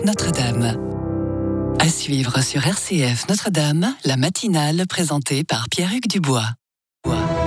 RCF Notre-Dame. À suivre sur RCF Notre-Dame, la matinale présentée par Pierre-Hugues Dubois.